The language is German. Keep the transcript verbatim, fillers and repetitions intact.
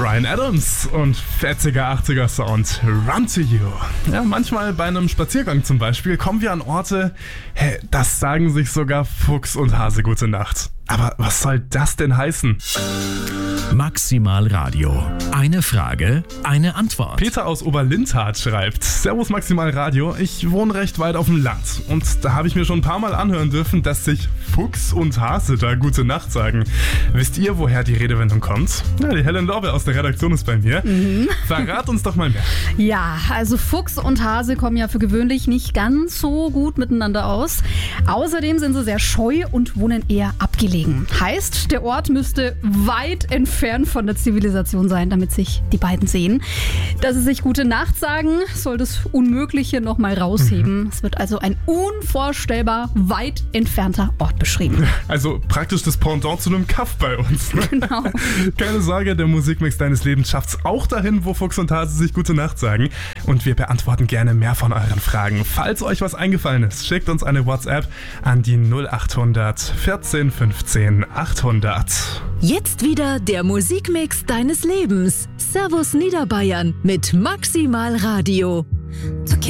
Bryan Adams und fetziger achtziger Sound, Run to You. Ja, manchmal bei einem Spaziergang zum Beispiel kommen wir an Orte, hey, das sagen sich sogar Fuchs und Hase gute Nacht. Aber was soll das denn heißen? Maximal Radio. Eine Frage, eine Antwort. Peter aus Oberlindhardt schreibt: Servus Maximal Radio, ich wohne recht weit auf dem Land und da habe ich mir schon ein paar Mal anhören dürfen, dass sich Fuchs und Hase da gute Nacht sagen. Wisst ihr, woher die Redewendung kommt? Ja, die Helen Lorbe aus der Redaktion ist bei mir. Mhm. Verrat uns doch mal mehr. Ja, also Fuchs und Hase kommen ja für gewöhnlich nicht ganz so gut miteinander aus. Außerdem sind sie sehr scheu und wohnen eher abgelegen. Heißt, der Ort müsste weit entfernt von der Zivilisation sein, damit sich die beiden sehen. Dass sie sich gute Nacht sagen, soll das Unmögliche nochmal rausheben. Mhm. Es wird also ein unvorstellbar weit entfernter Ort beschrieben. Also praktisch das Pendant zu einem Kaff bei uns. Ne? Genau. Keine Sorge, der Musikmix deines Lebens schafft's auch dahin, wo Fuchs und Hase sich gute Nacht sagen. Und wir beantworten gerne mehr von euren Fragen. Falls euch was eingefallen ist, schickt uns eine WhatsApp an die null acht hundert vierzehn fünfzehn achthundert. Jetzt wieder der Musikmix deines Lebens. Servus Niederbayern mit Maximal Radio.